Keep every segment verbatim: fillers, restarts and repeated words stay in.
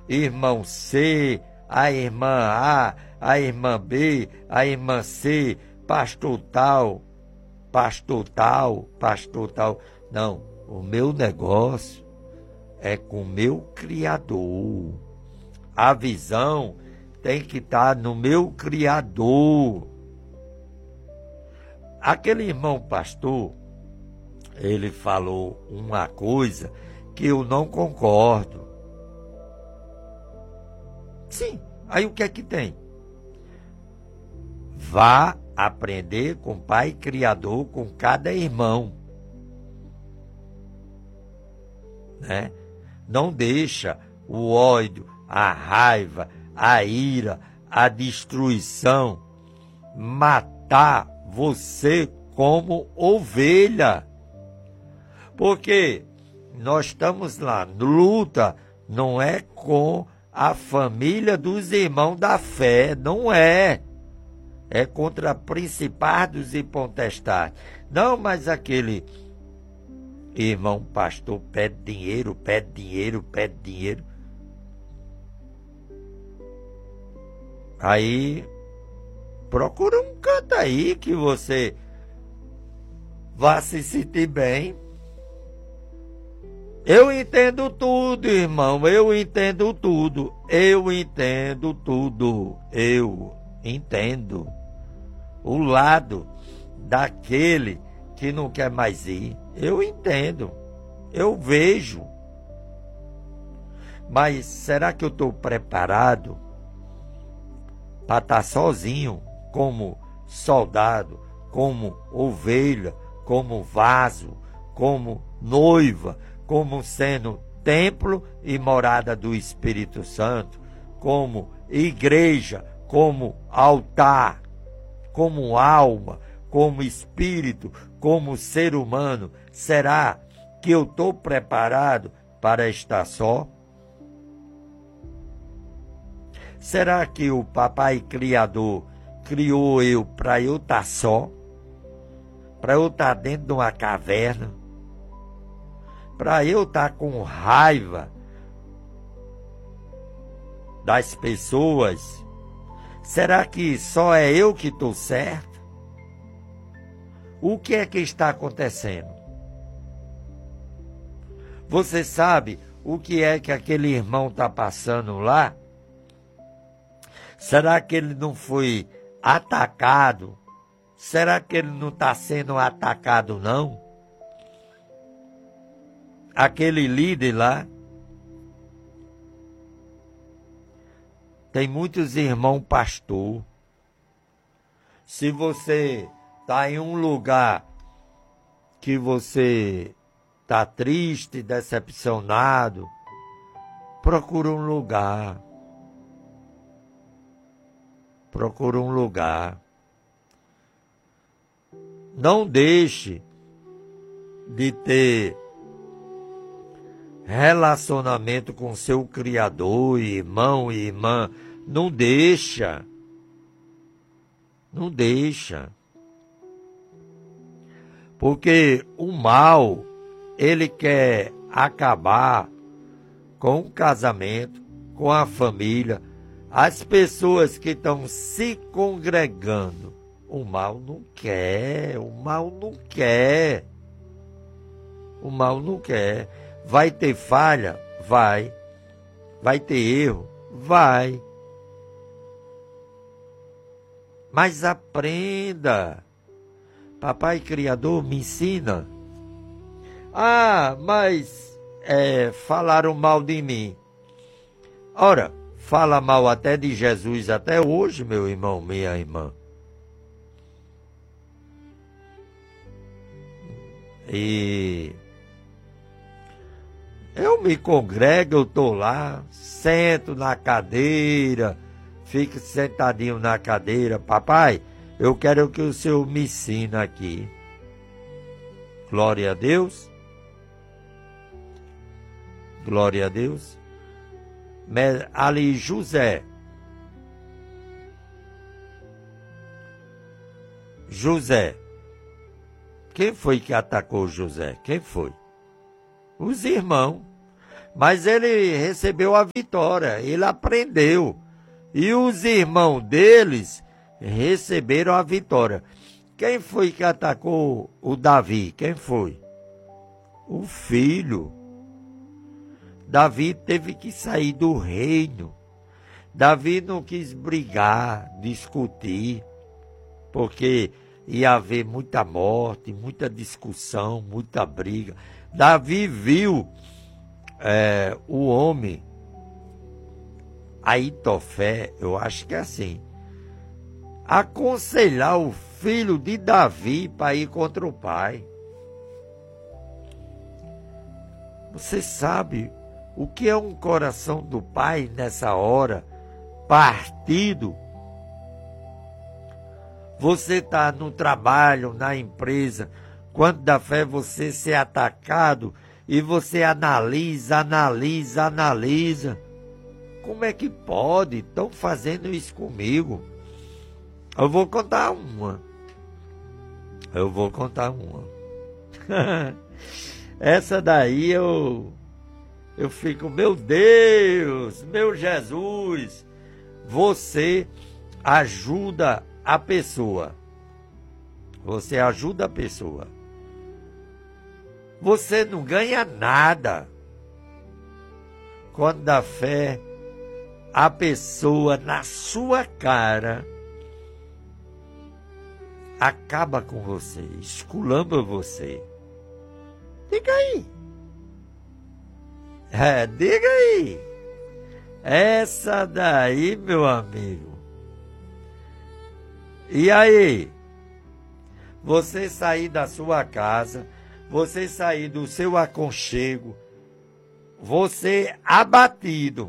irmão C, a irmã A, a irmã B, a irmã C, pastor tal, pastor tal, pastor tal. Não, o meu negócio é com o meu Criador. A visão tem que estar no meu Criador. Aquele irmão pastor, ele falou uma coisa que eu não concordo. Sim, aí o que é que tem? Vá aprender com o Pai Criador, com cada irmão. Né? Não deixa o ódio, a raiva, a ira, a destruição matar você como ovelha. Porque nós estamos lá, luta não é com a família dos irmãos da fé, não é. É contra principados e potestades. Não, mas aquele irmão pastor pede dinheiro, pede dinheiro, pede dinheiro. Aí, procura um canto aí que você vá se sentir bem. Eu entendo tudo, irmão, eu entendo tudo. Eu entendo tudo. Eu entendo o lado daquele que não quer mais ir. Eu entendo, eu vejo. Mas será que eu estou preparado para estar sozinho, como soldado, como ovelha, como vaso, como noiva, como sendo templo e morada do Espírito Santo, como igreja, como altar, como alma, como espírito, como ser humano? Será que eu estou preparado para estar só? Será que o Papai Criador criou eu para eu estar só? Para eu estar dentro de uma caverna? Para eu estar com raiva das pessoas? Será que só é eu que estou certo? O que é que está acontecendo? Você sabe o que é que aquele irmão está passando lá? Será que ele não foi atacado? Será que ele não está sendo atacado, não? Aquele líder lá. Tem muitos irmãos pastor. Se você está em um lugar que você está triste, decepcionado, procura um lugar. Procura um lugar. Não deixe de ter relacionamento com seu Criador, irmão e irmã. Não deixa. Não deixa. Porque o mal, ele quer acabar com o casamento, com a família. As pessoas que estão se congregando, o mal não quer, o mal não quer. O mal não quer. Vai ter falha? Vai. Vai ter erro? Vai. Mas aprenda. Papai Criador me ensina. Ah, mas é, falaram mal de mim. Ora, fala mal até de Jesus até hoje, meu irmão, minha irmã. E eu me congrego, eu estou lá, sento na cadeira, fico sentadinho na cadeira. Papai, eu quero que o Senhor me ensine aqui. Glória a Deus. Glória a Deus. Ali José. José. Quem foi que atacou José? Quem foi? Os irmãos. Mas ele recebeu a vitória, ele aprendeu. E os irmãos deles receberam a vitória. Quem foi que atacou o Davi? Quem foi? O filho. Davi teve que sair do reino. Davi não quis brigar, discutir, porque ia haver muita morte, muita discussão, muita briga. Davi viu é, o homem, Aitofé, eu acho que é assim, aconselhar o filho de Davi para ir contra o pai. Você sabe o que é um coração do pai nessa hora, partido? Você está no trabalho, na empresa, quando dá fé você ser atacado e você analisa, analisa, analisa. Como é que pode? Estão fazendo isso comigo. Eu vou contar uma. Eu vou contar uma. Essa daí eu, eu fico, meu Deus, meu Jesus. Você ajuda a pessoa. Você ajuda a pessoa. Você não ganha nada. Quando dá fé, a pessoa na sua cara acaba com você, esculamba você. Diga aí. É, diga aí. Essa daí, meu amigo. E aí? Você sair da sua casa, você sair do seu aconchego, você abatido.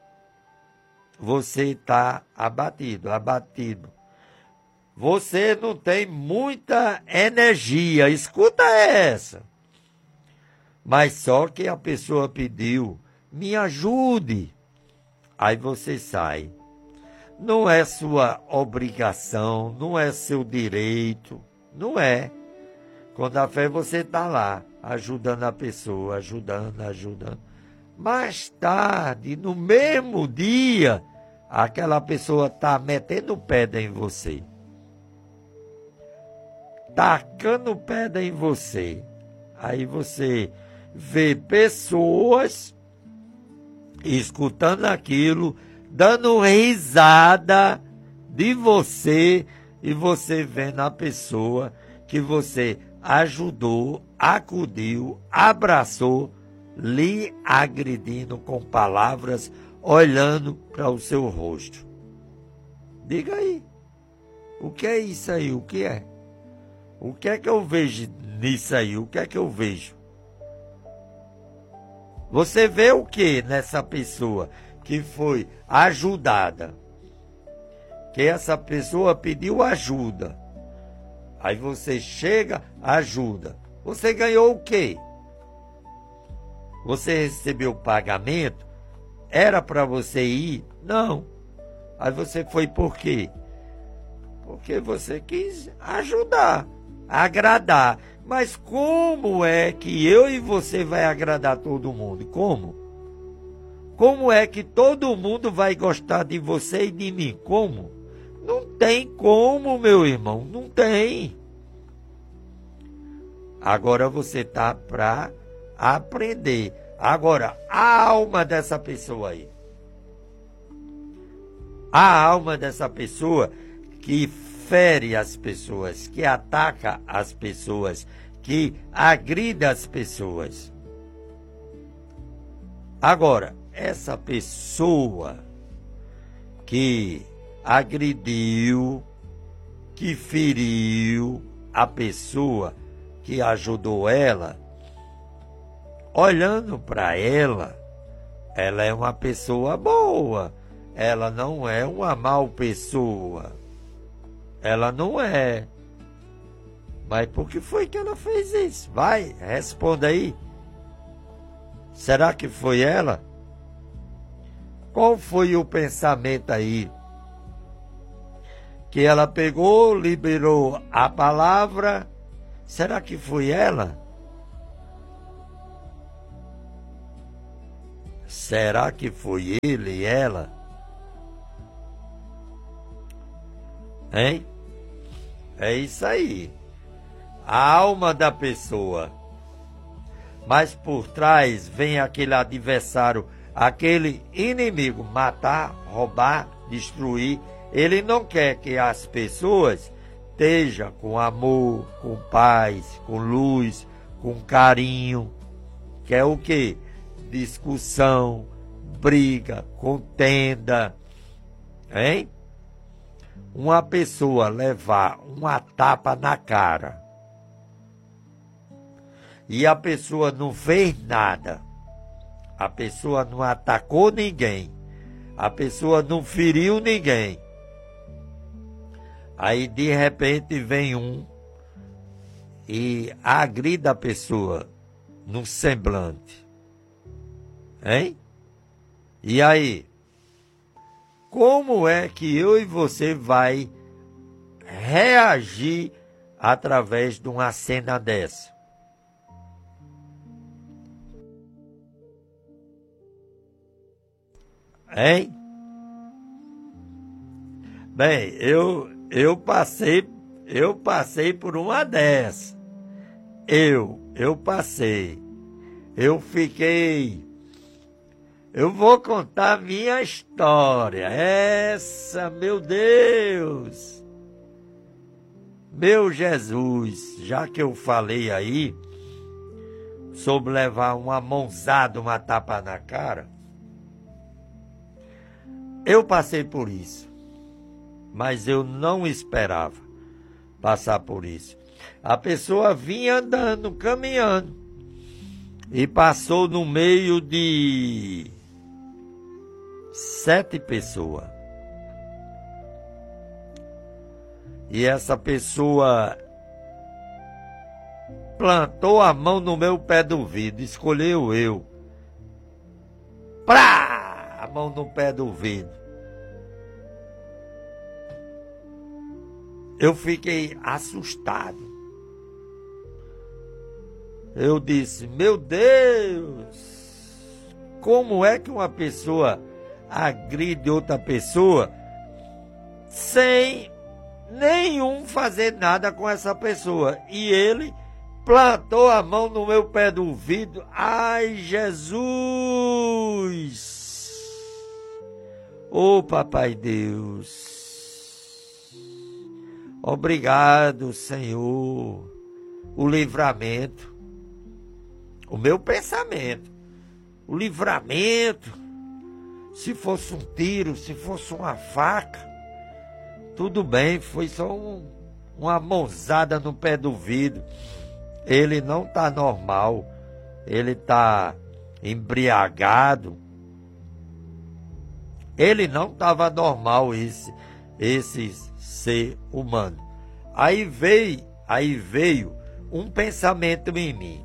Você está abatido, abatido. Você não tem muita energia, escuta essa. Mas só que a pessoa pediu, me ajude. Aí você sai. Não é sua obrigação, não é seu direito, não é. Quando a fé você está lá, ajudando a pessoa, ajudando, ajudando. Mais tarde, no mesmo dia, aquela pessoa está metendo pedra em você. Tacando pedra em você. Aí você vê pessoas escutando aquilo, dando risada de você, e você vendo a pessoa que você ajudou, acudiu, abraçou, lhe agredindo com palavras, olhando para o seu rosto. Diga aí, o que é isso aí? O que é? O que é que eu vejo nisso aí? O que é que eu vejo? Você vê o que nessa pessoa que foi ajudada? Que essa pessoa pediu ajuda. Aí você chega, ajuda. Você ganhou o quê? Você recebeu pagamento? Era para você ir? Não. Aí você foi por quê? Porque você quis ajudar, agradar. Mas como é que eu e você vai agradar todo mundo? Como? Como é que todo mundo vai gostar de você e de mim? Como? Não tem como, meu irmão, não tem. Agora você tá para aprender. Agora, a alma dessa pessoa aí. A alma dessa pessoa que fere as pessoas, que ataca as pessoas, que agride as pessoas. Agora, essa pessoa que agrediu, que feriu a pessoa que ajudou ela, olhando para ela, ela é uma pessoa boa, ela não é uma mal pessoa, ela não é. Mas por que foi que ela fez isso? Vai, responda aí. Será que foi ela? Qual foi o pensamento aí? Que ela pegou, liberou a palavra. Será que foi ela? Será que foi ele e ela? Hein? É isso aí. A alma da pessoa. Mas por trás vem aquele adversário, aquele inimigo, matar, roubar, destruir. Ele não quer que as pessoas estejam com amor, com paz, com luz, com carinho. Quer o quê? Discussão, briga, contenda. Hein? Uma pessoa levar uma tapa na cara e a pessoa não fez nada, a pessoa não atacou ninguém, a pessoa não feriu ninguém, aí de repente vem um e agride a pessoa no semblante, hein? E aí? Como é que eu e você vai reagir através de uma cena dessa? Hein? Bem, eu, eu passei, eu passei por uma dessa. Eu, eu passei. Eu fiquei... Eu vou contar a minha história. Essa, meu Deus. Meu Jesus, já que eu falei aí sobre levar uma mãozada, uma tapa na cara, eu passei por isso, mas eu não esperava passar por isso. A pessoa vinha andando, caminhando, e passou no meio de sete pessoas. E essa pessoa plantou a mão no meu pé do vidro, escolheu eu. Prá! A mão no pé do vidro. Eu fiquei assustado. Eu disse, meu Deus, como é que uma pessoa agride outra pessoa sem nenhum fazer nada com essa pessoa? E ele plantou a mão no meu pé do vidro. Ai, Jesus! Ô, Papai Deus! Obrigado, Senhor, o livramento, o meu pensamento, o livramento, se fosse um tiro, se fosse uma faca, tudo bem, foi só um, uma mãozada no pé do vidro. Ele não está normal, ele está embriagado, ele não estava normal, esse, esse ser humano. Aí veio, aí veio um pensamento em mim.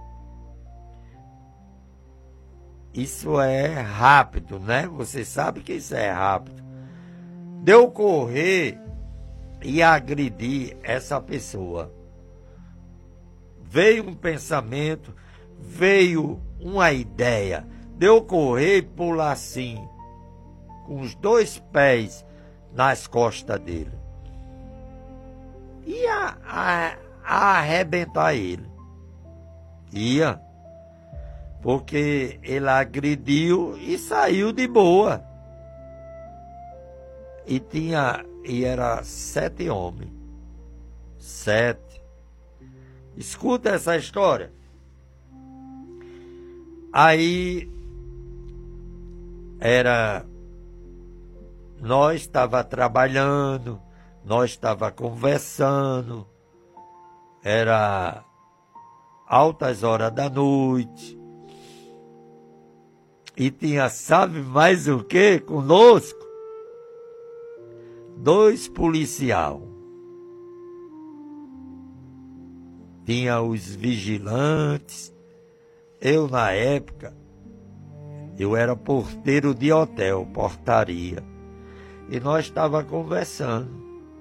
Isso é rápido, né? Você sabe que isso é rápido. Deu correr e agredir essa pessoa. Veio um pensamento, veio uma ideia. Deu correr e pular assim, com os dois pés nas costas dele. Ia a, a arrebentar ele. Ia. Porque ele agrediu e saiu de boa. E tinha, e era sete homens. Sete. Escuta essa história. Aí era, nós estava trabalhando, nós estava conversando, era altas horas da noite. E tinha, sabe mais o que conosco? Dois policial. Tinha os vigilantes. Eu, na época, eu era porteiro de hotel, portaria. E nós estava conversando.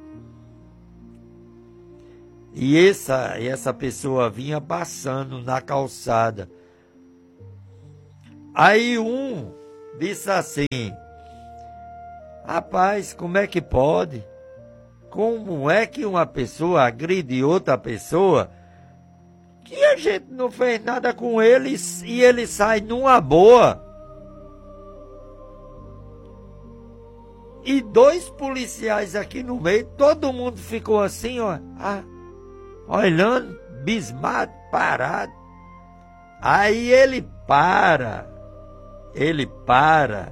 E essa, essa pessoa vinha passando na calçada. Aí um disse assim: rapaz, como é que pode? Como é que uma pessoa agride outra pessoa que a gente não fez nada com eles e ele sai numa boa? E dois policiais aqui no meio, todo mundo ficou assim, ó, ah, olhando, bismado, parado. Aí ele para, ele para,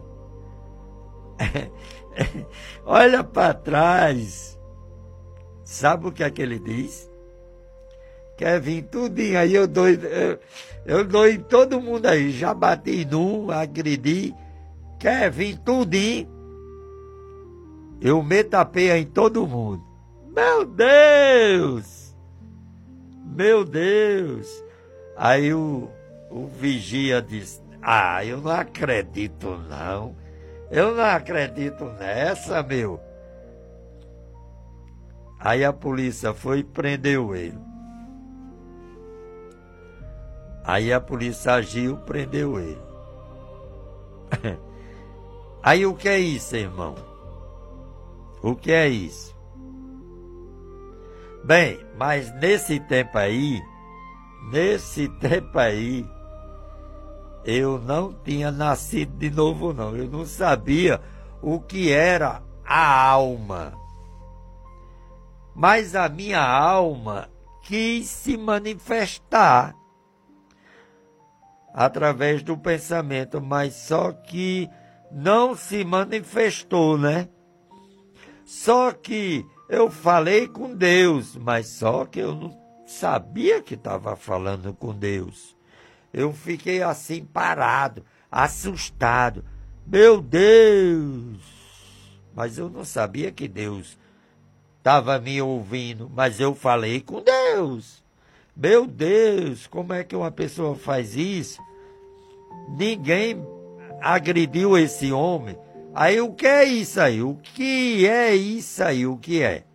olha para trás, sabe o que é que ele diz? Quer vir tudinho, aí eu dou, eu, eu dou em todo mundo aí, já bati num, agredi, quer vir tudinho, eu meto a peia em todo mundo. Meu Deus! Meu Deus! Aí o, o vigia disse: ah, eu não acredito não. Eu não acredito nessa, meu. Aí a polícia foi e prendeu ele. Aí a polícia agiu, prendeu ele. Aí o que é isso, irmão? O que é isso? Bem, mas nesse tempo aí, nesse tempo aí, eu não tinha nascido de novo não. Eu não sabia o que era a alma. Mas a minha alma quis se manifestar através do pensamento, mas só que não se manifestou, né? Só que eu falei com Deus, mas só que eu não sabia que estava falando com Deus. Eu fiquei assim parado, assustado. Meu Deus! Mas eu não sabia que Deus estava me ouvindo, mas eu falei com Deus. Meu Deus, como é que uma pessoa faz isso? Ninguém agrediu esse homem. Aí o que é isso aí? O que é isso aí? O que é?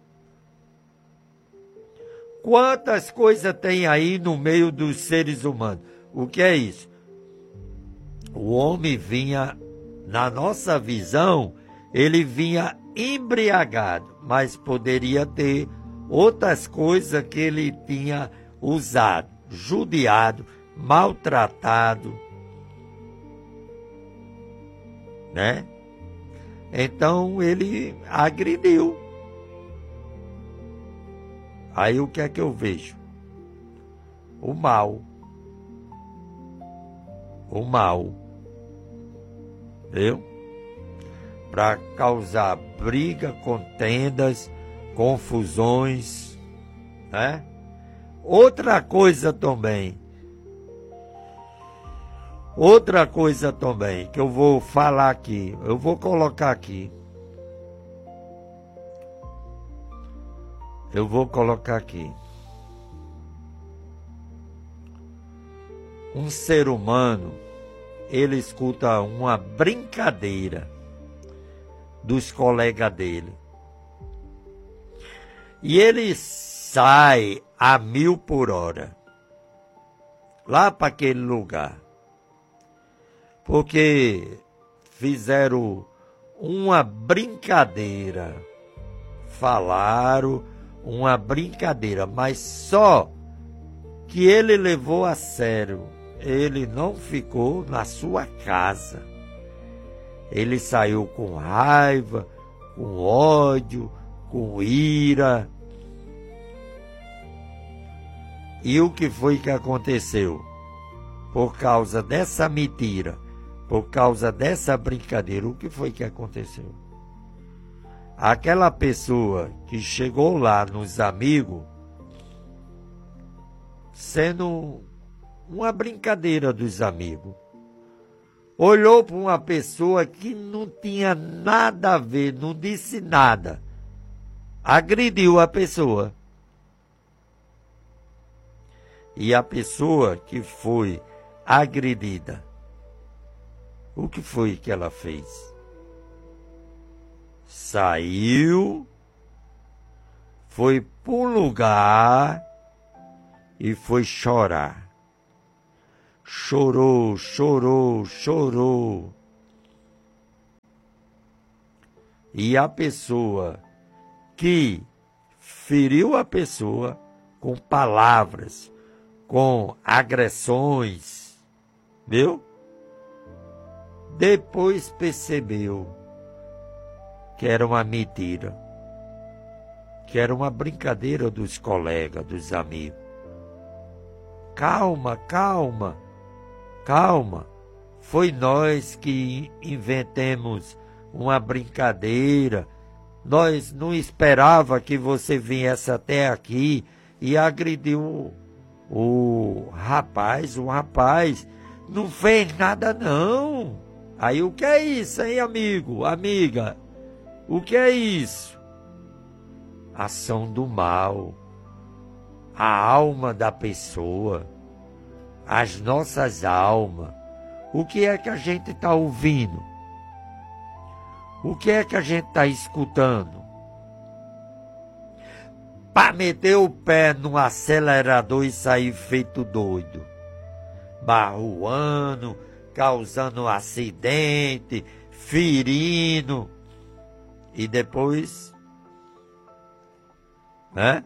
Quantas coisas tem aí no meio dos seres humanos? O que é isso? O homem vinha, na nossa visão, ele vinha embriagado, mas poderia ter outras coisas que ele tinha usado, judiado, maltratado, né? Então ele agrediu. Aí o que é que eu vejo? O mal. O mal. Viu? Para causar briga, contendas, confusões, né? Outra coisa também. Outra coisa também que eu vou falar aqui, eu vou colocar aqui. Eu vou colocar aqui. Um ser humano, ele escuta uma brincadeira dos colegas dele. E ele sai a mil por hora. Lá para aquele lugar. Porque fizeram uma brincadeira, falaram uma brincadeira, mas só que ele levou a sério. Ele não ficou na sua casa. Ele saiu com raiva, com ódio, com ira. E o que foi que aconteceu? Por causa dessa mentira, por causa dessa brincadeira, o que foi que aconteceu? Aquela pessoa que chegou lá nos amigos, sendo uma brincadeira dos amigos, olhou para uma pessoa que não tinha nada a ver, não disse nada, agrediu a pessoa. E a pessoa que foi agredida, o que foi que ela fez? Saiu, foi para um lugar e foi chorar. chorou, chorou, chorou. E a pessoa que feriu a pessoa com palavras, com agressões, viu? Depois percebeu que era uma mentira, que era uma brincadeira dos colegas, dos amigos. Calma, calma, calma. Foi nós que inventemos uma brincadeira. Nós não esperava que você viesse até aqui e agrediu o, o rapaz. O rapaz não fez nada não. Aí o que é isso, hein, amigo, amiga? O que é isso? Ação do mal. A alma da pessoa. As nossas almas. O que é que a gente está ouvindo? O que é que a gente está escutando? Para meter o pé no acelerador e sair feito doido. Barruando, causando acidente, ferindo. E depois, né?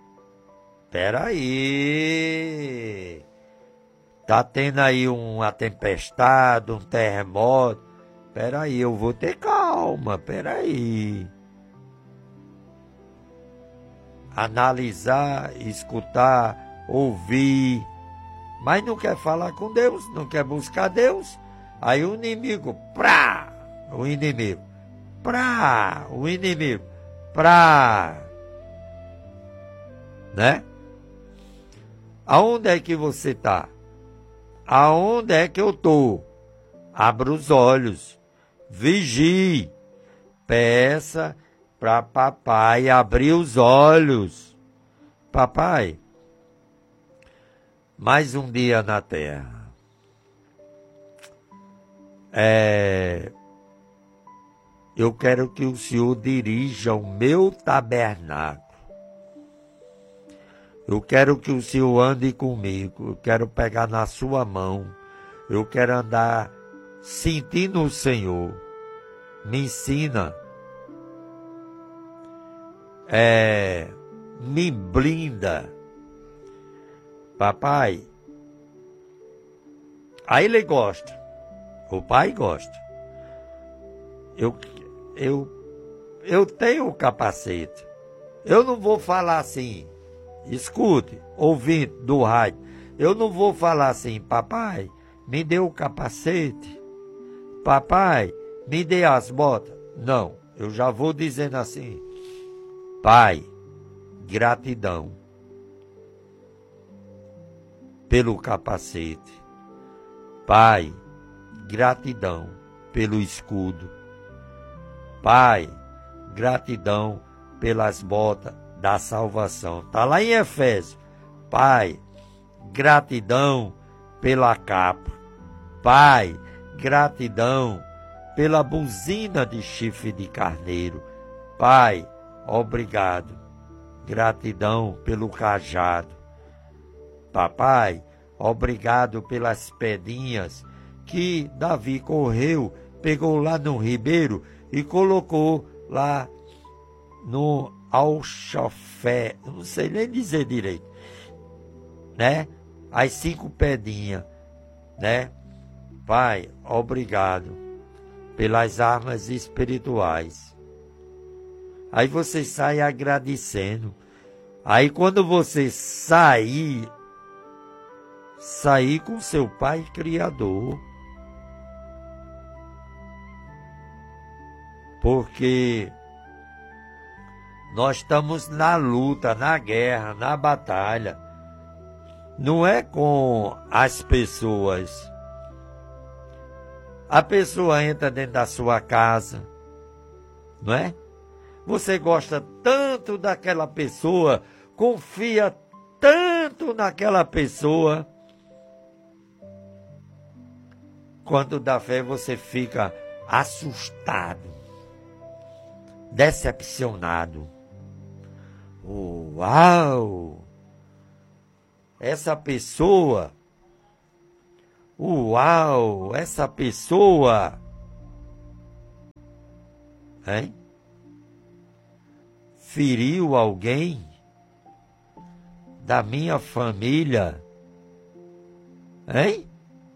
Peraí. Tá tendo aí uma tempestade, um terremoto. Peraí, eu vou ter calma, peraí. Analisar, escutar, ouvir. Mas não quer falar com Deus, não quer buscar Deus. Aí o inimigo, prá, o inimigo, prá, o inimigo, prá. Né? Aonde é que você está? Aonde é que eu estou? Abra os olhos. Vigie, peça para papai abrir os olhos. Papai, mais um dia na terra. É, eu quero que o Senhor dirija o meu tabernáculo. Eu quero que o Senhor ande comigo. Eu quero pegar na sua mão. Eu quero andar sentindo o Senhor. Me ensina. É, me blinda. Papai. Aí ele gosta. O pai gosta. Eu, eu, eu tenho o capacete. Eu não vou falar assim. Escute, ouvinte do rádio. Eu não vou falar assim, papai, me dê o capacete. Papai, me dê as botas. Não, eu já vou dizendo assim. Pai, gratidão pelo capacete. Pai, gratidão pelo escudo. Pai, gratidão pelas botas da salvação. Está lá em Efésios. Pai, gratidão pela capa. Pai, gratidão pela buzina de chifre de carneiro. Pai, obrigado. Gratidão pelo cajado. Papai, obrigado pelas pedrinhas que Davi correu, pegou lá no ribeiro e colocou lá no alchofé, eu não sei nem dizer direito, né? As cinco pedrinhas, né? Pai, obrigado pelas armas espirituais. Aí você sai agradecendo. Aí quando você sair, sair com seu Pai Criador. Porque nós estamos na luta, na guerra, na batalha. Não é com as pessoas. A pessoa entra dentro da sua casa, não é? Você gosta tanto daquela pessoa, confia tanto naquela pessoa. Quando dá fé, você fica assustado, decepcionado. Uau! Essa pessoa Uau, essa pessoa, hein? Feriu alguém da minha família, hein?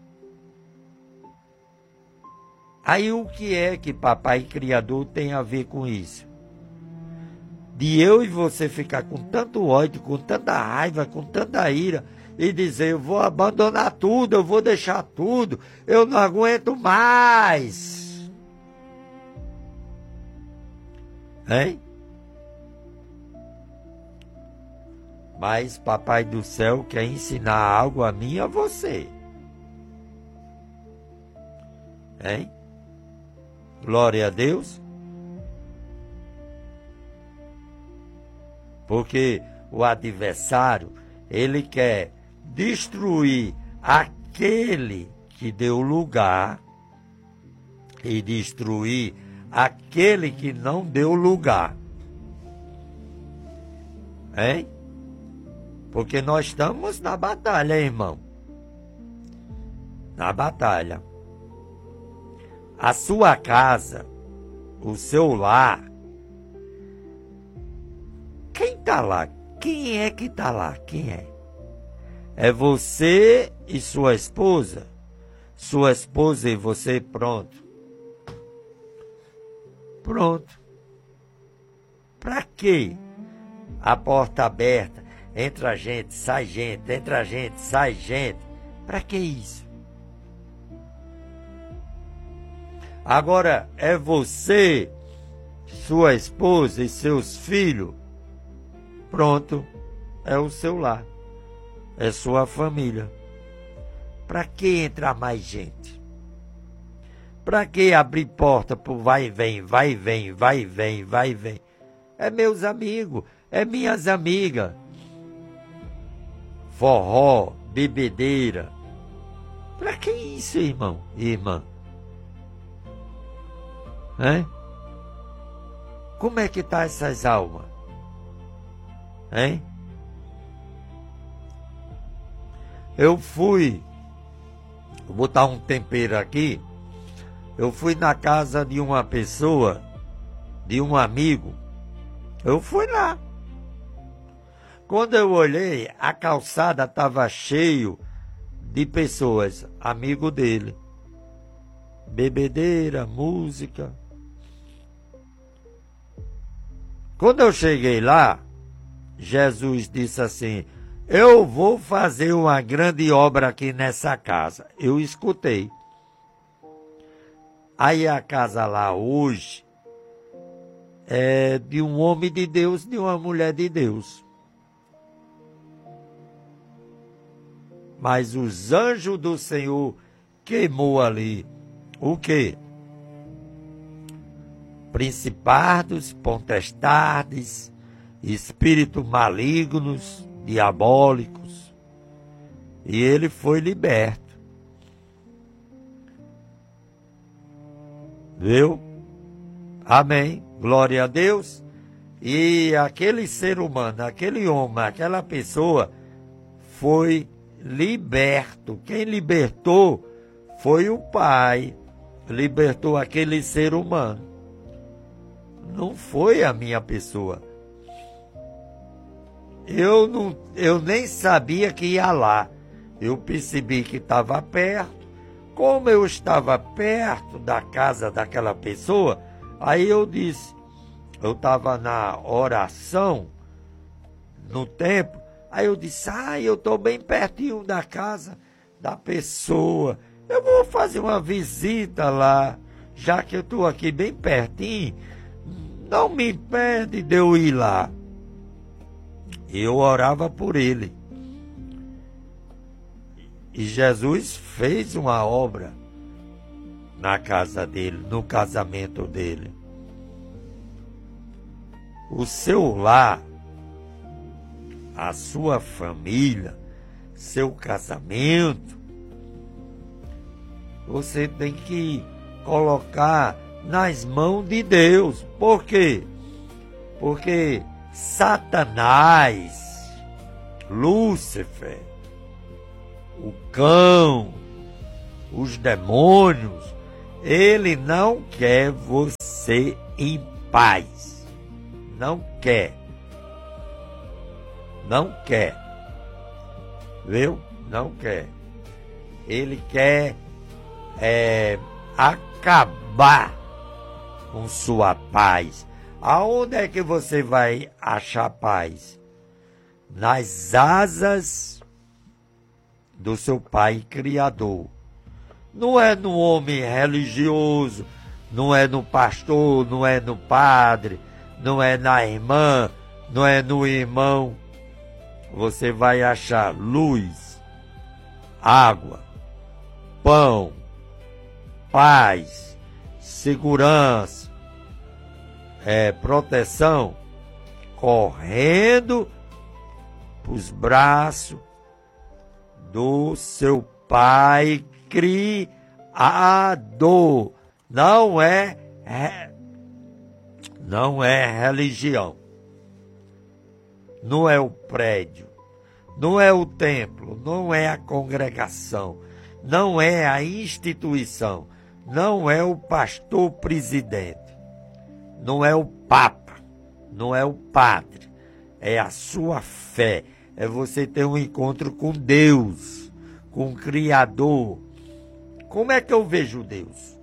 Aí o que é que Papai Criador tem a ver com isso? De eu e você ficar com tanto ódio, com tanta raiva, com tanta ira, e dizer, eu vou abandonar tudo, eu vou deixar tudo, eu não aguento mais. Hein? Mas Papai do Céu quer ensinar algo a mim e a você. Hein? Glória a Deus. Porque o adversário, ele quer destruir aquele que deu lugar e destruir aquele que não deu lugar. Hein? Porque nós estamos na batalha, irmão. Na batalha. A sua casa, o seu lar. Quem está lá? Quem é que está lá? Quem é? É você e sua esposa? Sua esposa e você, pronto. Pronto. Para quê? A porta aberta, entra gente, sai gente, entra gente, sai gente. Para que isso? Agora, é você, sua esposa e seus filhos? Pronto, é o seu lar. É sua família. Para que entrar mais gente? Para que abrir porta pro vai e vem, vai e vem, vai e vem, vai e vem? É meus amigos, é minhas amigas. Forró, bebedeira. Para que isso, irmão e irmã? Hein? Como é que tá essas almas? Hein? Eu fui, vou botar um tempero aqui, eu fui na casa de uma pessoa, de um amigo, eu fui lá. Quando eu olhei, a calçada estava cheio de pessoas, amigo dele. Bebedeira, música. Quando eu cheguei lá, Jesus disse assim, eu vou fazer uma grande obra aqui nessa casa. Eu escutei. Aí a casa lá hoje é de um homem de Deus, de uma mulher de Deus. Mas os anjos do Senhor queimou ali. O quê? Principados, potestades, espíritos malignos, diabólicos. E ele foi liberto. Viu? Amém. Glória a Deus. E aquele ser humano, aquele homem, aquela pessoa foi liberto. Quem libertou foi o Pai. Libertou aquele ser humano. Não foi a minha pessoa. Eu, não, eu nem sabia que ia lá. Eu percebi que estava perto. Como eu estava perto da casa daquela pessoa, aí eu disse, eu estava na oração, no templo, aí eu disse, ah, eu estou bem pertinho da casa da pessoa. Eu vou fazer uma visita lá, já que eu estou aqui bem pertinho, não me impede de eu ir lá. Eu orava por ele. E Jesus fez uma obra na casa dele, no casamento dele. O seu lar, a sua família, seu casamento, você tem que colocar nas mãos de Deus. Por quê? Porque Satanás, Lúcifer, o cão, os demônios. Ele não quer você em paz. Não quer. Não quer. Viu? Não quer. Ele quer é, acabar com sua paz. Aonde é que você vai achar paz? Nas asas do seu Pai Criador. Não é no homem religioso, não é no pastor, não é no padre, não é na irmã, não é no irmão. Você vai achar luz, água, pão, paz, segurança, é, proteção, correndo para os braços do seu Pai Criador. Não é, é não é religião, não é o prédio, não é o templo, não é a congregação, não é a instituição, não é o pastor presidente, não é o papa, não é o padre, é a sua fé, é você ter um encontro com Deus, com o Criador. Como é que eu vejo Deus?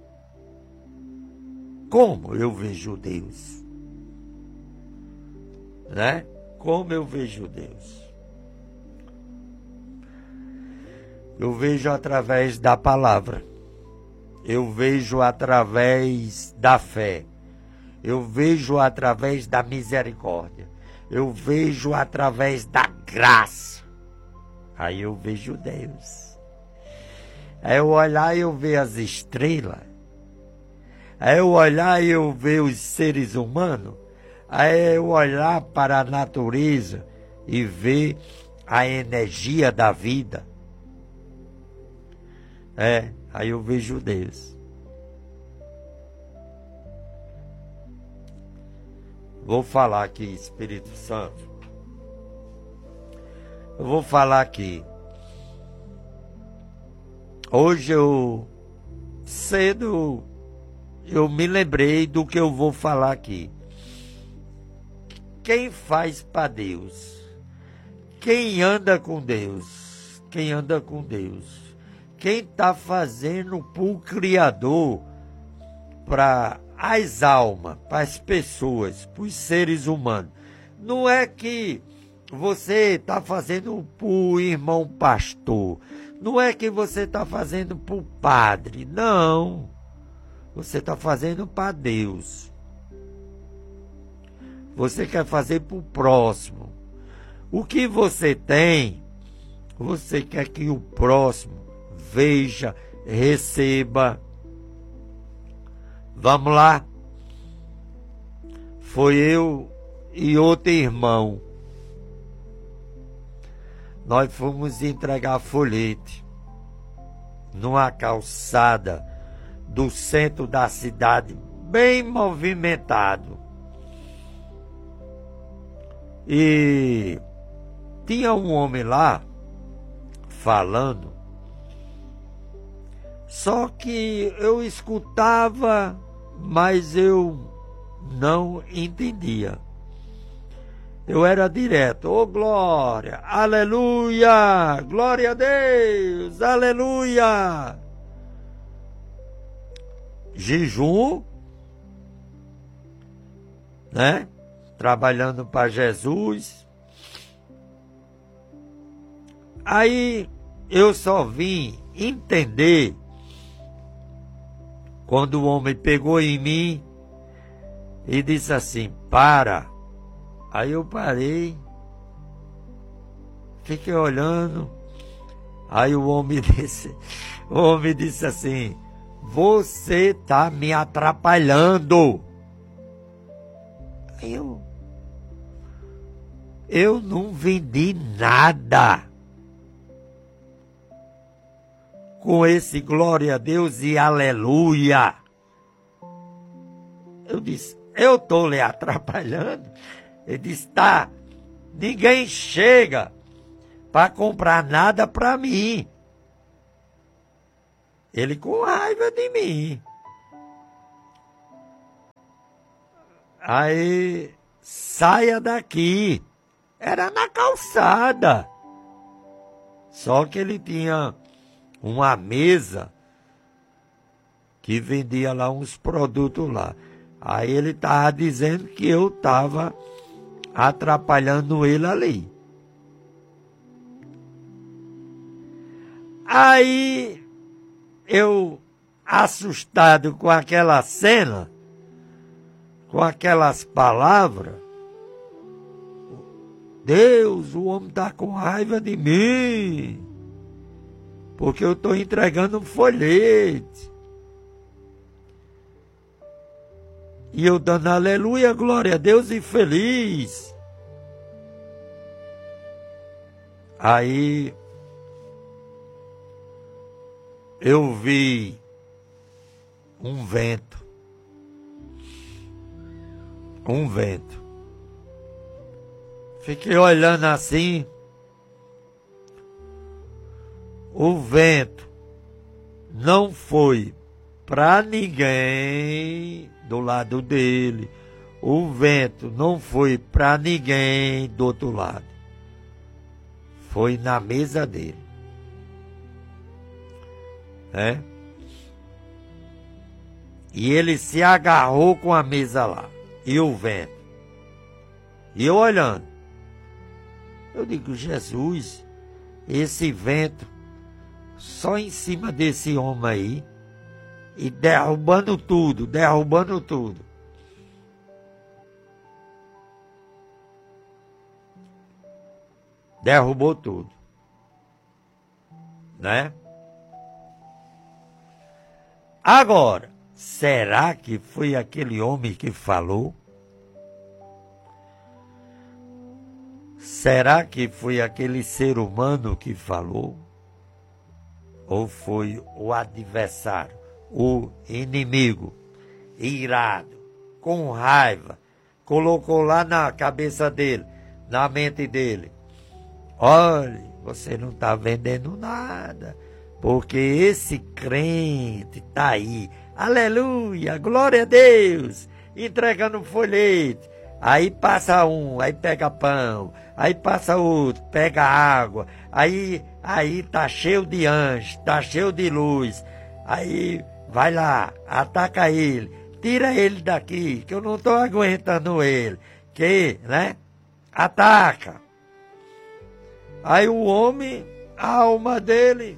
Como eu vejo Deus? Né? Como eu vejo Deus? Eu vejo através da palavra. Eu vejo através da fé. Eu vejo através da misericórdia. Eu vejo através da graça. Aí eu vejo Deus. Aí eu olhar e eu ver as estrelas. Aí eu olhar e eu ver os seres humanos. Aí eu olhar para a natureza e ver a energia da vida. É, aí eu vejo Deus. Vou falar aqui, Espírito Santo. Eu vou falar aqui. Hoje eu, cedo, eu me lembrei do que eu vou falar aqui. Quem faz para Deus? Quem anda com Deus? Quem anda com Deus? Quem está fazendo para o Criador, para as almas, para as pessoas, para os seres humanos? Não é que você está fazendo para o irmão pastor. Não é que você está fazendo para o padre. Não. Você está fazendo para Deus. Você quer fazer para o próximo. O que você tem, você quer que o próximo veja, receba. Vamos lá. Foi eu e outro irmão. Nós fomos entregar folhete numa calçada do centro da cidade, bem movimentado. E tinha um homem lá falando, só que eu escutava, mas eu não entendia. Eu era direto, ô glória, aleluia, glória a Deus, aleluia. Jejum, né? Trabalhando para Jesus. Aí eu só vim entender quando o homem pegou em mim e disse assim, para. Aí eu parei, fiquei olhando, aí o homem disse, o homem disse assim, você está me atrapalhando. Aí eu, eu não vendi nada com esse glória a Deus e aleluia. Eu disse, eu estou lhe atrapalhando? Ele disse, tá, ninguém chega para comprar nada para mim. Ele com raiva de mim. Aí, saia daqui. Era na calçada. Só que ele tinha uma mesa que vendia lá uns produtos lá. Aí ele estava dizendo que eu estava atrapalhando ele ali. Aí eu, assustado com aquela cena, com aquelas palavras, Deus, o homem está com raiva de mim, porque eu estou entregando um folhete. E eu dando aleluia, glória a Deus e feliz. Aí eu vi um vento. Um vento. Fiquei olhando assim. O vento não foi para ninguém do lado dele. O vento não foi para ninguém do outro lado. Foi na mesa dele. Né? E ele se agarrou com a mesa lá. E o vento. E eu olhando. Eu digo, Jesus, esse vento só em cima desse homem aí. E derrubando tudo, derrubando tudo. Derrubou tudo. Né? Agora, será que foi aquele homem que falou? Será que foi aquele ser humano que falou? Ou foi o adversário, o inimigo, irado, com raiva, colocou lá na cabeça dele, na mente dele: olha, você não está vendendo nada, porque esse crente está aí, aleluia, glória a Deus, entregando um folhete. Aí passa um, aí pega pão, aí passa outro, pega água, aí, aí tá cheio de anjo, tá cheio de luz, aí vai lá, ataca ele, tira ele daqui, que eu não tô aguentando ele, que, né, ataca. Aí o homem, a alma dele,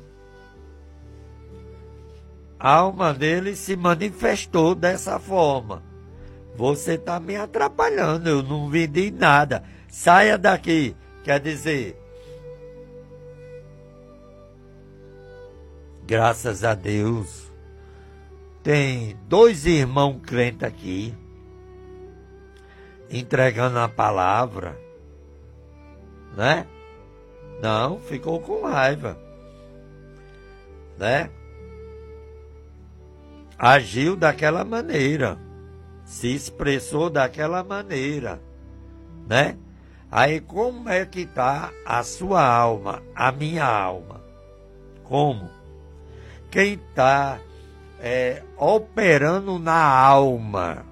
a alma dele se manifestou dessa forma. Você está me atrapalhando, eu não vendi nada. Saia daqui. Quer dizer, graças a Deus, tem dois irmãos crentes aqui, entregando a palavra, né? Não, ficou com raiva, né? Agiu daquela maneira. Se expressou daquela maneira, né? Aí como é que está a sua alma, a minha alma? Como? Quem está é, operando na alma,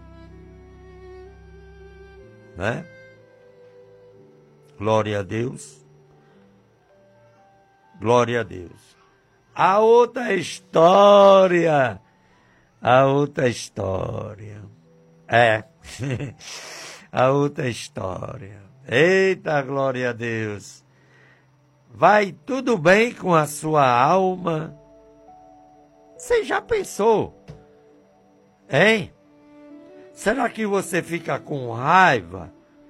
né? Glória a Deus. Glória a Deus. A outra história, a outra história. É, a outra história. Eita, glória a Deus. Vai tudo bem com a sua alma? Você já pensou? Hein? Será que você fica com raiva?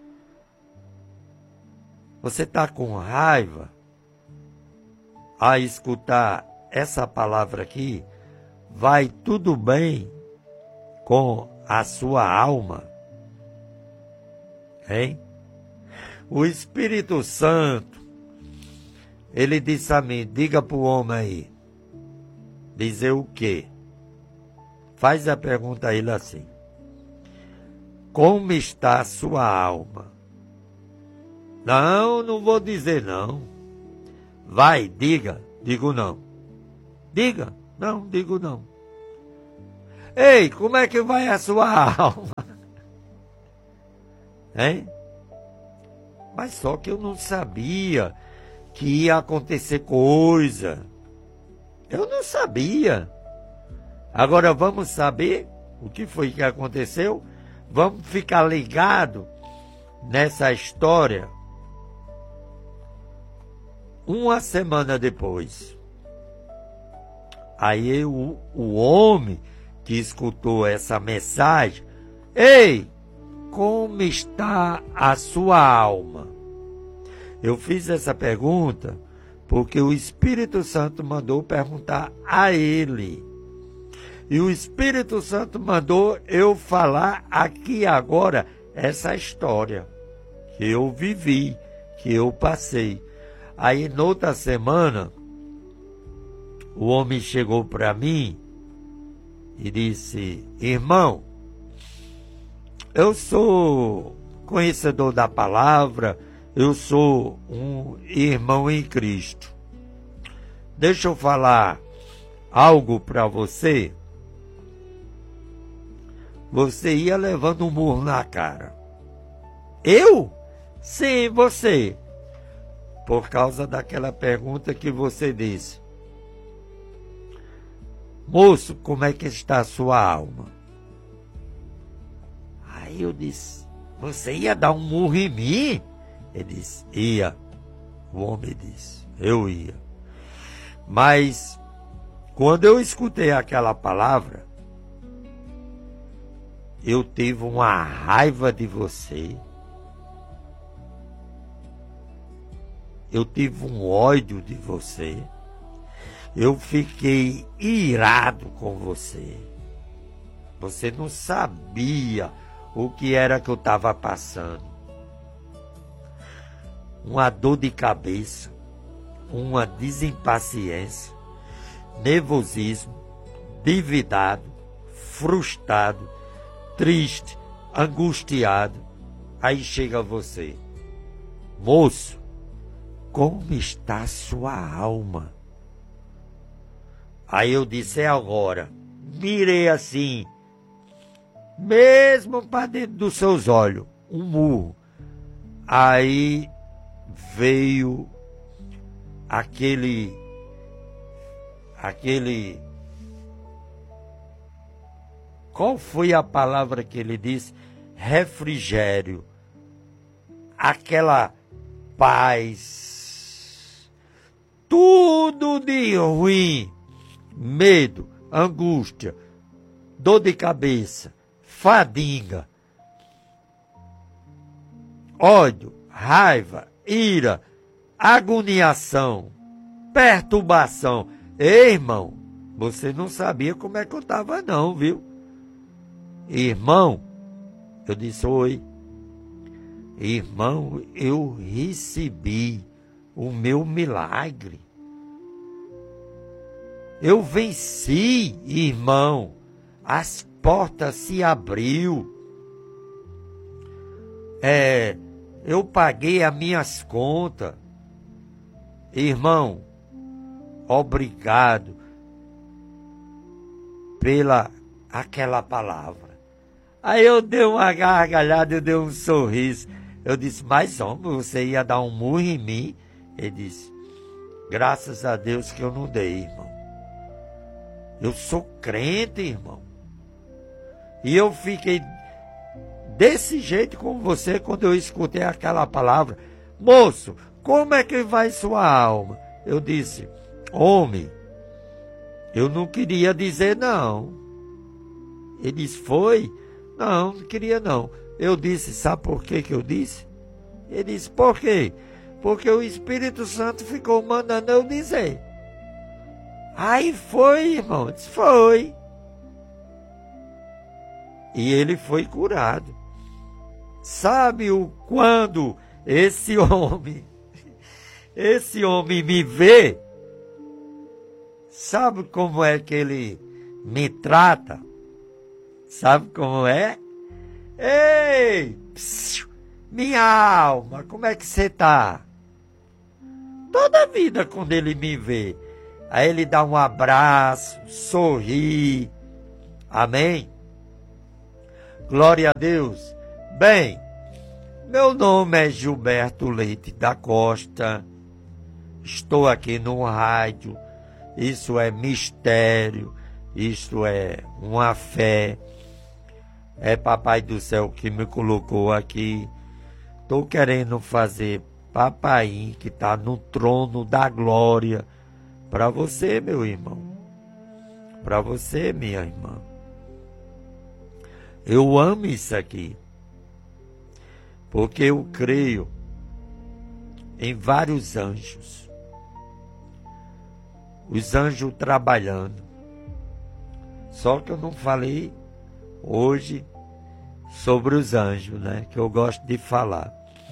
Você está com raiva a escutar essa palavra aqui? Vai tudo bem com a sua alma, hein? O Espírito Santo, ele disse a mim, diga para o homem aí, dizer o quê? Faz a pergunta a ele assim: como está a sua alma? Não, não vou dizer não. Vai, diga. Digo não. Diga. Não, digo não. Ei, como é que vai a sua alma? Hein? Mas só que eu não sabia que ia acontecer coisa. Eu não sabia. Agora vamos saber o que foi que aconteceu? Vamos ficar ligados nessa história. Uma semana depois, aí o, o homem que escutou essa mensagem: ei, como está a sua alma? Eu fiz essa pergunta porque o Espírito Santo mandou perguntar a ele. E o Espírito Santo mandou eu falar aqui agora essa história que eu vivi, que eu passei. Aí, noutra semana, o homem chegou para mim e disse: irmão, eu sou conhecedor da palavra, eu sou um irmão em Cristo. Deixa eu falar algo para você. Você ia levando um murro na cara. Eu? Sim, você. Por causa daquela pergunta que você disse: moço, como é que está a sua alma? Aí eu disse: você ia dar um murro em mim? Ele disse: ia. O homem disse: eu ia. Mas quando eu escutei aquela palavra, eu tive uma raiva de você. Eu tive um ódio de você. Eu fiquei irado com você. Você não sabia o que era que eu estava passando. Uma dor de cabeça, uma desimpaciência, nervosismo, endividado, frustrado, triste, angustiado. Aí chega você: moço, como está a sua alma? Aí eu disse: é agora. Mirei assim, mesmo para dentro dos seus olhos, um murro. Aí veio aquele, aquele, qual foi a palavra que ele disse? Refrigério. Aquela paz. Tudo de ruim, medo, angústia, dor de cabeça, fadiga, ódio, raiva, ira, agoniação, perturbação. Ei, irmão, você não sabia como é que eu estava não, viu? Irmão, eu disse: oi. Irmão, eu recebi o meu milagre. Eu venci, irmão. As portas se abriu. É, eu paguei as minhas contas. Irmão, obrigado pela aquela palavra. Aí eu dei uma gargalhada, eu dei um sorriso. Eu disse: mas homem, você ia dar um murro em mim? Ele disse: graças a Deus que eu não dei, irmão. Eu sou crente, irmão. E eu fiquei desse jeito com você quando eu escutei aquela palavra: moço, como é que vai sua alma? Eu disse: homem, eu não queria dizer não. Ele disse: foi? Não, não queria não. Eu disse: sabe por que que eu disse? Ele disse: por quê? Porque o Espírito Santo ficou mandando eu dizer. Aí foi, irmão. Disse: foi. E ele foi curado. Sabe o quando esse homem, esse homem me vê? Sabe como é que ele me trata? Sabe como é? Ei, psiu, minha alma, como é que você tá? Toda vida quando ele me vê, a ele dar um abraço, sorrir. Amém? Glória a Deus. Bem, meu nome é Gilberto Leite da Costa. Estou aqui no rádio. Isso é mistério. Isso é uma fé. É Papai do Céu que me colocou aqui. Estou querendo fazer papai que está no trono da glória. Para você, meu irmão. Para você, minha irmã. Eu amo isso aqui. Porque eu creio em vários anjos. Os anjos trabalhando. Só que eu não falei hoje sobre os anjos, né? Que eu gosto de falar.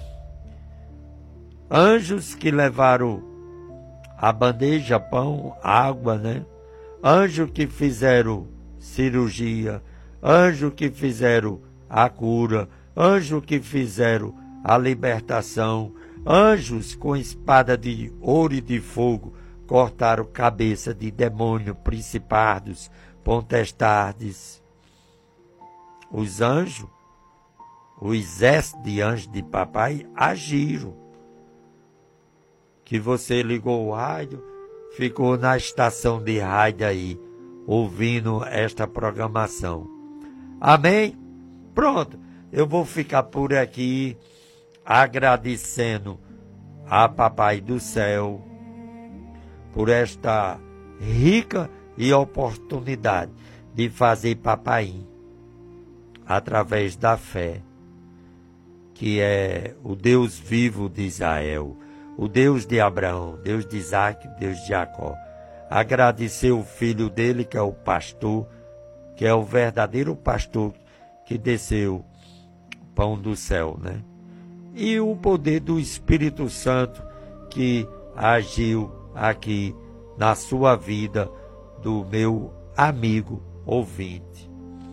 Anjos que levaram a bandeja, pão, água, né? Anjos que fizeram cirurgia. Anjos que fizeram a cura. Anjos que fizeram a libertação. Anjos com espada de ouro e de fogo cortaram cabeça de demônio, principados, potestades. Os anjos, o exército de anjos de papai agiram. Que você ligou o rádio, ficou na estação de rádio aí, ouvindo esta programação. Amém? Pronto, eu vou ficar por aqui agradecendo a Papai do Céu por esta rica e oportunidade de fazer papai através da fé, que é o Deus vivo de Israel, o Deus de Abraão, Deus de Isaac, Deus de Jacó. Agradecer o filho dele, que é o pastor, que é o verdadeiro pastor que desceu o pão do céu, né? E o poder do Espírito Santo que agiu aqui na sua vida do meu amigo ouvinte.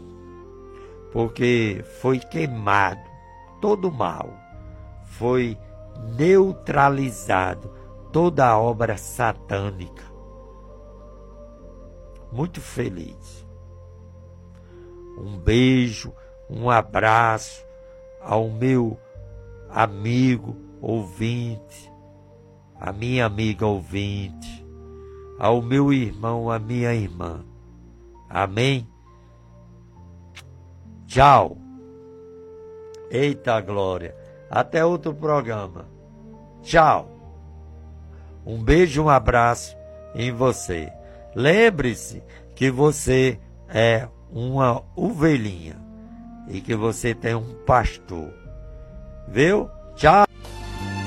Porque foi queimado todo o mal, foi neutralizado toda a obra satânica. Muito feliz. Um beijo, um abraço ao meu amigo ouvinte, a minha amiga ouvinte, ao meu irmão, a minha irmã. Amém? Tchau. Eita glória. Até outro programa. Tchau. Um beijo, um abraço em você. Lembre-se que você é uma ovelhinha e que você tem um pastor. Viu? Tchau.